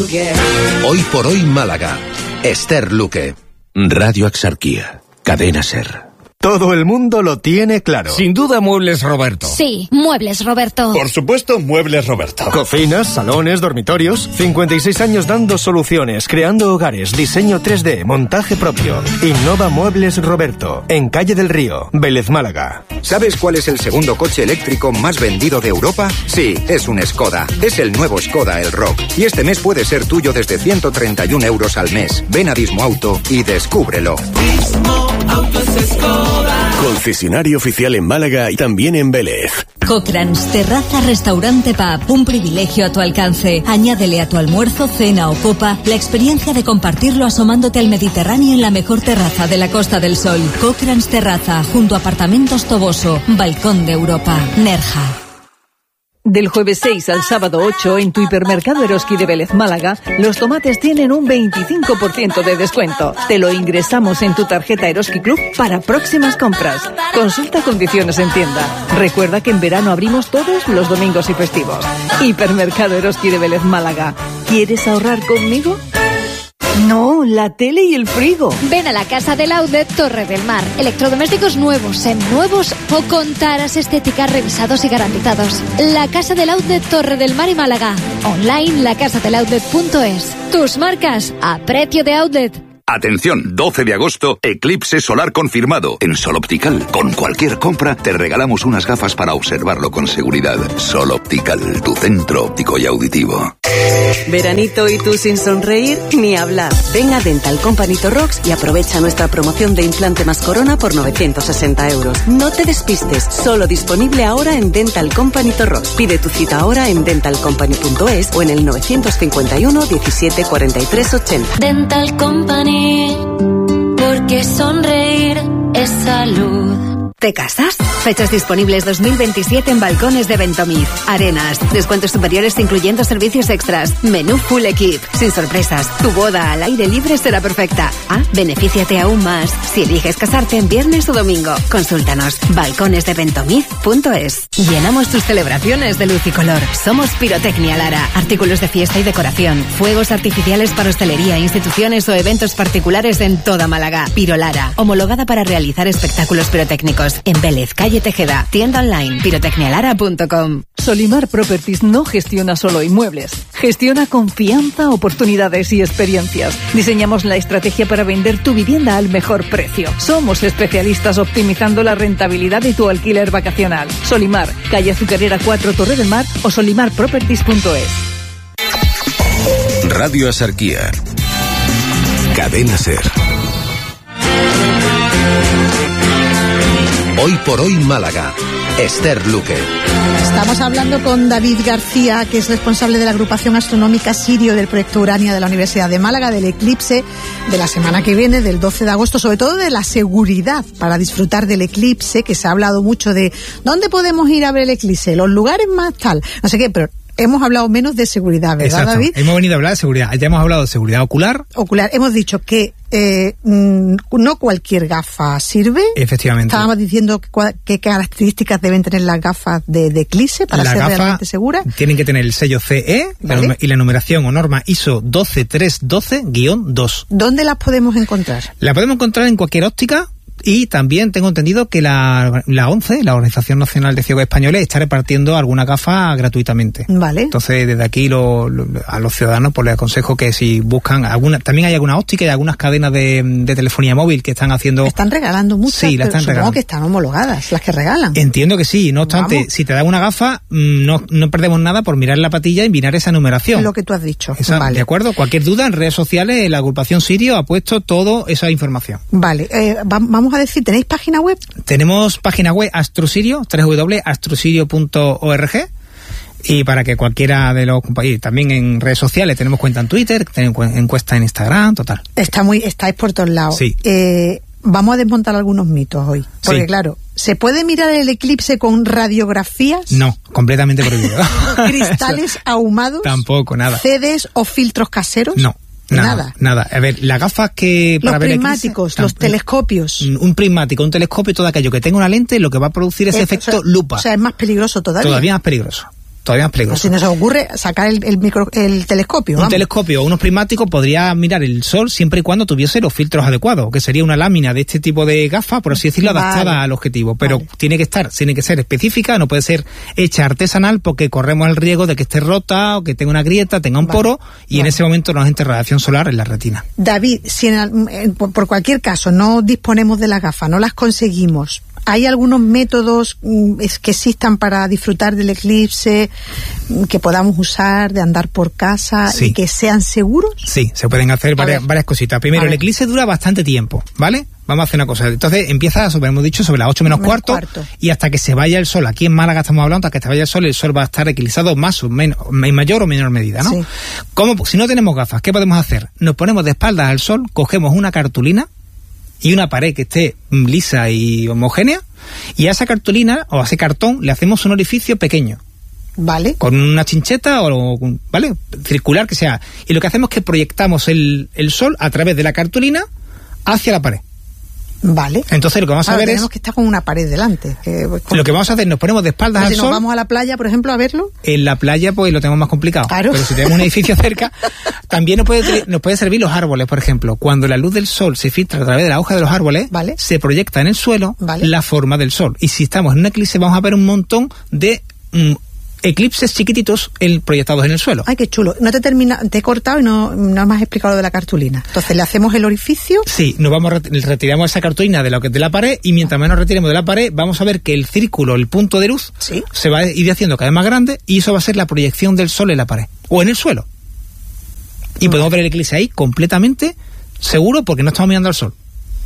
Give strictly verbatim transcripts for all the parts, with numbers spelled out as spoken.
Luque. Hoy por hoy Málaga. Esther Luque. Radio Axarquía. Cadena SER. Todo el mundo lo tiene claro. Sin duda, Muebles Roberto. Sí, Muebles Roberto. Por supuesto, Muebles Roberto. Cocinas, salones, dormitorios. cincuenta y seis años dando soluciones, creando hogares, diseño tres D, montaje propio. Innova Muebles Roberto, en Calle del Río, Vélez, Málaga. ¿Sabes cuál es el segundo coche eléctrico más vendido de Europa? Sí, es un Skoda. Es el nuevo Skoda Elroq. Y este mes puede ser tuyo desde ciento treinta y un euros al mes. Ven a Dismo Auto y descúbrelo. Dismo Auto es Skoda. Concesionario oficial en Málaga y también en Vélez. Cochrans, terraza, restaurante, pub, un privilegio a tu alcance. Añádele a tu almuerzo, cena o copa la experiencia de compartirlo asomándote al Mediterráneo en la mejor terraza de la Costa del Sol. Cochrans Terraza, junto a Apartamentos Toboso, Balcón de Europa, Nerja. Del jueves seis al sábado ocho, en tu hipermercado Eroski de Vélez, Málaga, los tomates tienen un veinticinco por ciento de descuento. Te lo ingresamos en tu tarjeta Eroski Club para próximas compras. Consulta condiciones en tienda. Recuerda que en verano abrimos todos los domingos y festivos. Hipermercado Eroski de Vélez, Málaga. ¿Quieres ahorrar conmigo? No, la tele y el frigo. Ven a la Casa del Outlet Torre del Mar. Electrodomésticos nuevos, seminuevos o con taras estéticas revisados y garantizados. La Casa del Outlet Torre del Mar y Málaga. Online la casa del outlet punto es. Tus marcas a precio de outlet. Atención, doce de agosto, eclipse solar confirmado en Sol Optical. Con cualquier compra te regalamos unas gafas para observarlo con seguridad. Sol Optical, tu centro óptico y auditivo. Veranito y tú sin sonreír, ni hablar. Ven a Dental Company Torrox y aprovecha nuestra promoción de implante más corona por novecientos sesenta euros. No te despistes, solo disponible ahora en Dental Company Torrox. Pide tu cita ahora en dental company punto es o en el novecientos cincuenta y uno diecisiete cuarenta y tres ochenta. Dental Company, porque sonreír es salud. ¿Te casas? Fechas disponibles dos mil veintisiete en balcones de Ventomiz. Arenas, descuentos superiores incluyendo servicios extras. Menú full equip, sin sorpresas. Tu boda al aire libre será perfecta. Ah, benefíciate aún más si eliges casarte en viernes o domingo. Consúltanos, balcones de ventomiz punto es. Llenamos tus celebraciones de luz y color. Somos Pirotecnia Lara. Artículos de fiesta y decoración. Fuegos artificiales para hostelería, instituciones o eventos particulares en toda Málaga. Pirolara, homologada para realizar espectáculos pirotécnicos. En Vélez, calle Tejeda. Tienda online, pirotecnialara punto com. Solimar Properties no gestiona solo inmuebles. Gestiona confianza, oportunidades y experiencias. Diseñamos la estrategia para vender tu vivienda al mejor precio. Somos especialistas optimizando la rentabilidad de tu alquiler vacacional. Solimar, calle Azucarera cuatro, Torre del Mar o solimar properties punto es. Radio Axarquía. Cadena SER. Hoy por hoy Málaga. Esther Luque. Estamos hablando con David García, que es responsable de la agrupación astronómica Sirio del proyecto Urania de la Universidad de Málaga, del eclipse de la semana que viene, del doce de agosto, sobre todo de la seguridad para disfrutar del eclipse, que se ha hablado mucho de dónde podemos ir a ver el eclipse, los lugares más tal, no sé qué, pero hemos hablado menos de seguridad, ¿verdad, Exacto. David? Hemos venido a hablar de seguridad. Ya hemos hablado de seguridad ocular. Ocular. Hemos dicho que eh, no cualquier gafa sirve. Efectivamente. Estábamos diciendo qué características deben tener las gafas de, de eclipse para la ser gafa realmente seguras. Tienen que tener el sello C E, ¿vale?, y la numeración o norma I S O doce tres doce guión dos. ¿Dónde las podemos encontrar? La podemos encontrar en cualquier óptica. Y también tengo entendido que la, la ONCE, la Organización Nacional de Ciegos Españoles, está repartiendo alguna gafa gratuitamente. Vale. Entonces, desde aquí lo, lo, a los ciudadanos pues les aconsejo que si buscan alguna, también hay alguna óptica y algunas cadenas de, de telefonía móvil que están haciendo... Están regalando muchas, sí, la están pero supongo regalando. que están homologadas, las que regalan. Entiendo que sí, no obstante, Vamos. si te dan una gafa, no, no perdemos nada por mirar la patilla y mirar esa numeración. Lo que tú has dicho. Esa, vale. ¿De acuerdo? Cualquier duda en redes sociales, la agrupación Sirio ha puesto toda esa información. Vale, eh, va, vamos a decir, ¿tenéis página web? Tenemos página web Astrosirio, doble u doble u doble u punto astrosirio punto org, y para que cualquiera de los compañeros, también en redes sociales, tenemos cuenta en Twitter, tenemos encuesta en Instagram, total. Está muy, estáis por todos lados. Sí. Eh, vamos a desmontar algunos mitos hoy. Porque sí. claro, ¿se puede mirar el eclipse con radiografías? No, completamente prohibido. ¿Cristales ahumados? Tampoco, nada. ¿C Ds o filtros caseros? No. Nada, nada. Nada. A ver, las gafas que... Los para prismáticos, ver los telescopios. Un prismático, un telescopio, todo aquello que tenga una lente, lo que va a producir es eh, efecto o sea, lupa. O sea, es más peligroso todavía. Todavía más peligroso. todavía más peligroso. Si nos ocurre sacar el, el, micro, el telescopio. Un vamos. telescopio o unos prismáticos podría mirar el sol siempre y cuando tuviese los filtros adecuados, que sería una lámina de este tipo de gafas, por así decirlo, adaptada vale. al objetivo. Pero vale. tiene que estar, tiene que ser específica, no puede ser hecha artesanal porque corremos el riesgo de que esté rota o que tenga una grieta, tenga un vale. poro y vale. en ese momento nos entre radiación solar en la retina. David, si en, en, por, por cualquier caso no disponemos de las gafas, no las conseguimos, ¿hay algunos métodos mm, es que existan para disfrutar del eclipse mm, que podamos usar, de andar por casa sí. y que sean seguros? Sí, se pueden hacer varias, varias cositas. Primero, el eclipse dura bastante tiempo, ¿vale? Vamos a hacer una cosa. Entonces empieza, como hemos dicho, sobre las ocho menos, menos cuarto, cuarto y hasta que se vaya el sol. Aquí en Málaga estamos hablando, hasta que se vaya el sol, el sol va a estar eclipsado más o menos, en mayor o menor medida, ¿no? Sí. ¿Cómo? Si no tenemos gafas, ¿qué podemos hacer? Nos ponemos de espaldas al sol, cogemos una cartulina y una pared que esté lisa y homogénea, y a esa cartulina o a ese cartón le hacemos un orificio pequeño. Vale. Con una chincheta o, ¿vale? Circular que sea. Y lo que hacemos es que proyectamos el, el sol a través de la cartulina hacia la pared. Vale. Entonces lo que vamos a, a ver tenemos es... que estar con una pared delante. Que, con... Lo que vamos a hacer, nos ponemos de espaldas al si sol... Si nos vamos a la playa, por ejemplo, a verlo... En la playa, pues, lo tenemos más complicado. Claro. Pero si tenemos un edificio cerca, también nos puede, nos puede servir los árboles, por ejemplo. Cuando la luz del sol se filtra a través de la hoja de los árboles, vale. se proyecta en el suelo vale. la forma del sol. Y si estamos en un eclipse, vamos a ver un montón de... Mm, eclipses chiquititos el, proyectados en el suelo. Ay, qué chulo. No te termina, te he cortado y no, no me has explicado lo de la cartulina. Entonces le hacemos el orificio. Sí, nos vamos retiramos esa cartulina de la, de la pared y mientras más nos retiremos de la pared vamos a ver que el círculo, el punto de luz, ¿sí? se va a ir haciendo cada vez más grande y eso va a ser la proyección del sol en la pared o en el suelo. Y no. podemos ver el eclipse ahí completamente seguro porque no estamos mirando al sol.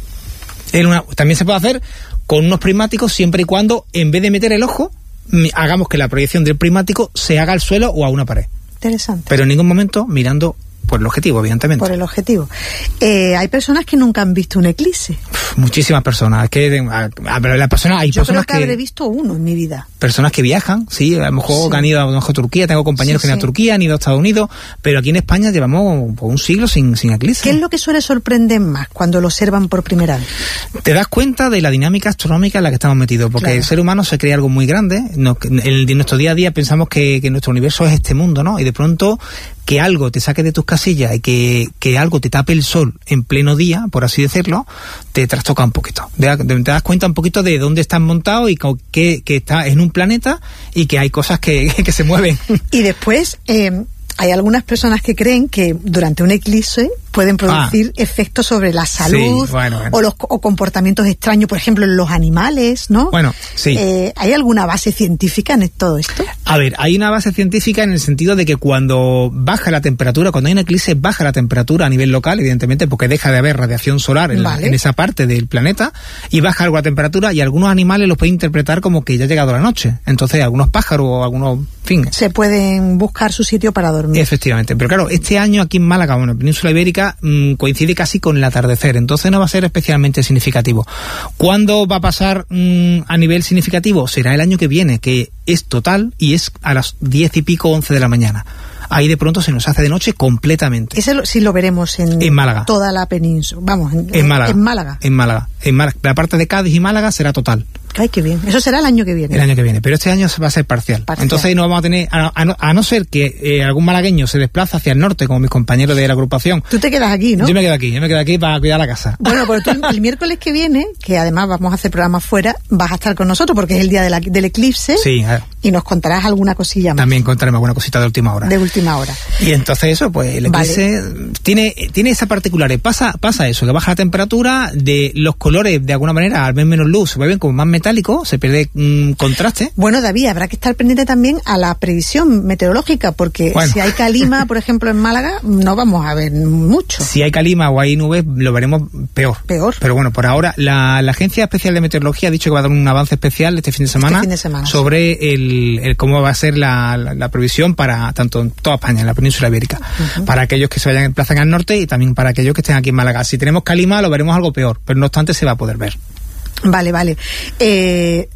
En una, también se puede hacer con unos prismáticos siempre y cuando en vez de meter el ojo hagamos que la proyección del prismático se haga al suelo o a una pared. Interesante. Pero en ningún momento mirando por el objetivo, evidentemente. Por el objetivo. Eh, hay personas que nunca han visto un eclipse. Uf, muchísimas personas. Que, a, a, la persona, hay Yo personas creo que, que habré visto uno en mi vida. Personas que viajan, sí, a lo mejor sí. que han ido a, lo mejor, a Turquía, tengo compañeros sí, que han ido sí. a Turquía, han ido a Estados Unidos, pero aquí en España llevamos pues, un siglo sin, sin eclipse. ¿Qué es lo que suele sorprender más cuando lo observan por primera vez? Te das cuenta de la dinámica astronómica en la que estamos metidos, porque claro. el ser humano se cree algo muy grande, no, en, en nuestro día a día pensamos que, que nuestro universo es este mundo, ¿no? Y de pronto que algo te saque de tus casillas y que, que algo te tape el sol en pleno día, por así decirlo, te trastoca un poquito. Te, te das cuenta un poquito de dónde estás montado y que, que estás en un planeta y que hay cosas que, que se mueven. Y después, eh, hay algunas personas que creen que durante un eclipse pueden producir ah. efectos sobre la salud, sí, bueno, bueno. o los o comportamientos extraños, por ejemplo, en los animales, ¿no? Bueno, sí. Eh, ¿hay alguna base científica en todo esto? A ver, hay una base científica en el sentido de que cuando baja la temperatura, cuando hay un eclipse, baja la temperatura a nivel local, evidentemente, porque deja de haber radiación solar en, vale. la, en esa parte del planeta, y baja algo la temperatura, y algunos animales los pueden interpretar como que ya ha llegado la noche. Entonces, algunos pájaros o algunos, en fin. Se pueden buscar su sitio para dormir. Efectivamente. Pero claro, este año aquí en Málaga, bueno, en la Península Ibérica, coincide casi con el atardecer, entonces no va a ser especialmente significativo. ¿Cuándo va a pasar mmm, a nivel significativo? Será el año que viene, que es total y es a las diez y pico, once de la mañana. Ahí de pronto se nos hace de noche completamente. Ese sí lo veremos en, en Málaga. Toda la península. Vamos, en, en, Málaga. en Málaga. En Málaga. En Málaga. La parte de Cádiz y Málaga será total. Ay, qué bien. Eso será el año que viene. El año que viene, pero este año va a ser parcial. parcial. Entonces no vamos a tener, a, a, no, a no ser que eh, algún malagueño se desplaza hacia el norte, como mis compañeros de la agrupación. Tú te quedas aquí, ¿no? Yo me quedo aquí, yo me quedo aquí para cuidar la casa. Bueno, pues tú el miércoles que viene, que además vamos a hacer programa fuera, vas a estar con nosotros porque es el día de la, del eclipse. Sí. A ver. Y nos contarás alguna cosilla más. También contaremos alguna cosita de última hora. De última hora. Y entonces eso, pues el eclipse vale. tiene, tiene esa particularidad. Pasa, pasa eso, que baja la temperatura, de los colores de alguna manera, al ver menos luz, se vuelven como más metálicos, se pierde mmm, contraste. Bueno, David, habrá que estar pendiente también a la previsión meteorológica, porque bueno. si hay calima, por ejemplo, en Málaga, no vamos a ver mucho. Si hay calima o hay nubes, lo veremos peor. Peor. Pero bueno, por ahora, la, la Agencia Especial de Meteorología ha dicho que va a dar un avance especial este fin de semana, este fin de semana sobre el, el cómo va a ser la, la, la previsión para tanto en toda España, en la península ibérica, uh-huh. para aquellos que se vayan emplazan al norte y también para aquellos que estén aquí en Málaga. Si tenemos calima, lo veremos algo peor, pero no obstante se va a poder ver. Vale, vale. Eh,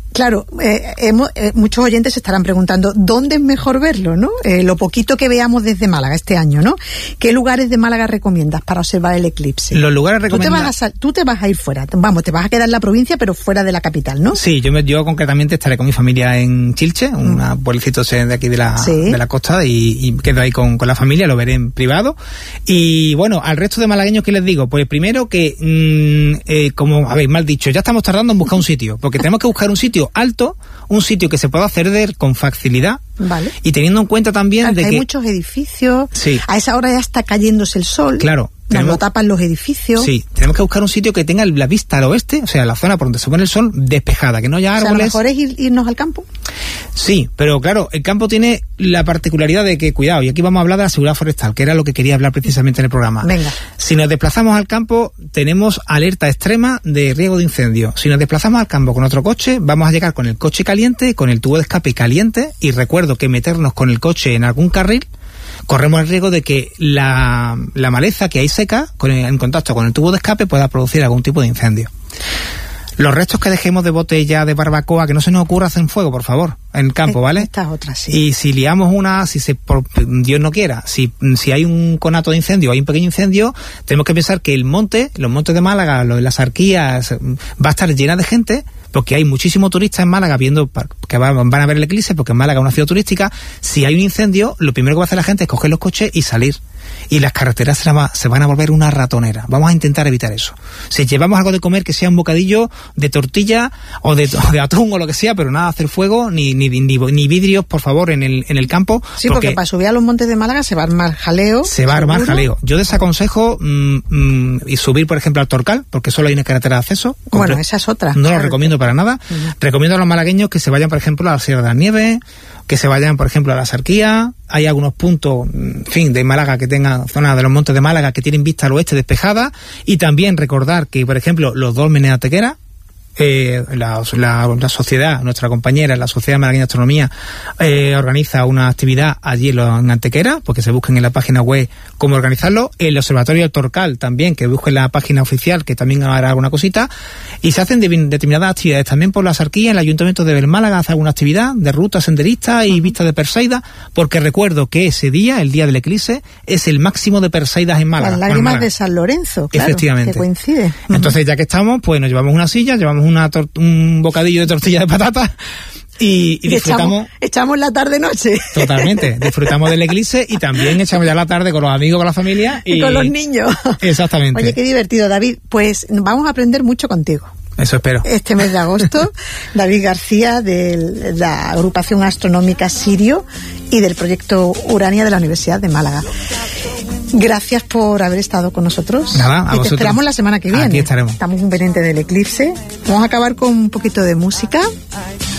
Claro, eh, hemos, eh, muchos oyentes se estarán preguntando ¿dónde es mejor verlo, no? Eh, lo poquito que veamos desde Málaga este año, ¿no? ¿Qué lugares de Málaga recomiendas para observar el eclipse? Los lugares recomendados... Tú te vas a, tú te vas a ir fuera, vamos, te vas a quedar en la provincia, pero fuera de la capital, ¿no? Sí, yo, me, yo concretamente estaré con mi familia en Chilche, mm. un pueblecito de aquí de la, sí. de la costa, y, y quedo ahí con, con la familia, lo veré en privado. Y bueno, al resto de malagueños, ¿qué les digo? Pues primero que, mmm, eh, como habéis mal dicho, ya estamos tardando en buscar un sitio, porque tenemos que buscar un sitio alto, un sitio que se pueda acceder con facilidad. Vale. Y teniendo en cuenta también claro, de que que hay muchos edificios, sí. a esa hora ya está cayéndose el sol. Claro. Nos lo tapan los edificios. Sí, tenemos que buscar un sitio que tenga la vista al oeste, o sea, la zona por donde se pone el sol, despejada, que no haya árboles. O sea, a lo mejor es ir, irnos al campo. Sí, pero claro, el campo tiene la particularidad de que, cuidado, y aquí vamos a hablar de la seguridad forestal, que era lo que quería hablar precisamente en el programa. Venga. Si nos desplazamos al campo, tenemos alerta extrema de riesgo de incendio. Si nos desplazamos al campo con otro coche, vamos a llegar con el coche caliente, con el tubo de escape caliente, y recuerdo que meternos con el coche en algún carril, corremos el riesgo de que la, la maleza que hay seca, con el, en contacto con el tubo de escape, pueda producir algún tipo de incendio. Los restos que dejemos de botella, de barbacoa, que no se nos ocurra hacer fuego, por favor, en el campo, ¿vale? Estas otras, sí. Y si liamos una, si se, por, Dios no quiera, si, si hay un conato de incendio, hay un pequeño incendio, tenemos que pensar que el monte, los montes de Málaga, lo de las Arquías, va a estar llena de gente, porque hay muchísimos turistas en Málaga viendo que van a ver el eclipse, porque en Málaga es una ciudad turística. Si hay un incendio, lo primero que va a hacer la gente es coger los coches y salir. Y las carreteras se, va, se van a volver una ratonera. Vamos a intentar evitar eso. Si llevamos algo de comer, que sea un bocadillo de tortilla o de, o de atún o lo que sea, pero nada de hacer fuego, ni, ni, ni, ni vidrios, por favor, en el, en el campo. Sí, porque, porque para subir a los montes de Málaga se va a armar jaleo. Se va a armar jaleo. Yo desaconsejo mmm, mmm, y subir, por ejemplo, al Torcal, porque solo hay una carretera de acceso. Bueno, esa es otra. No lo recomiendo para nada. Uh-huh. Recomiendo a los malagueños que se vayan, por ejemplo, a la Sierra de las Nieves, que se vayan, por ejemplo, a la Sarquía. Hay algunos puntos, en fin, de Málaga que tengan, zonas de los montes de Málaga que tienen vista al oeste despejada. Y también recordar que, por ejemplo, los dólmenes de Antequera, eh, la, la, la sociedad, nuestra compañera, la Sociedad Malagueña de Astronomía, eh, organiza una actividad allí en Antequera, porque se busquen en la página web cómo organizarlo. El Observatorio del Torcal también, que busquen la página oficial, que también hará alguna cosita. Y se hacen de, determinadas actividades también por la Sarquía. El Ayuntamiento de Belmálaga hace alguna actividad de ruta senderista y vista de Perseida, porque recuerdo que ese día, el día del eclipse, es el máximo de Perseidas en Málaga. Las lágrimas Málaga. de San Lorenzo, claro, efectivamente, que coincide. Entonces, ya que estamos, pues nos llevamos una silla, llevamos una tor- un bocadillo de tortilla de patata y, y, y disfrutamos. Echamos, echamos la tarde-noche. Totalmente, disfrutamos del eclipse y también echamos ya la tarde con los amigos, con la familia. Y, y con los niños. Exactamente. Oye, qué divertido, David. Pues vamos a aprender mucho contigo. Eso espero. Este mes de agosto, David García, de la agrupación astronómica Sirio y del proyecto Urania de la Universidad de Málaga. Gracias por haber estado con nosotros. Nada, a y te vosotros. Esperamos la semana que viene. Aquí estaremos. Estamos un pendiente del eclipse. Vamos a acabar con un poquito de música.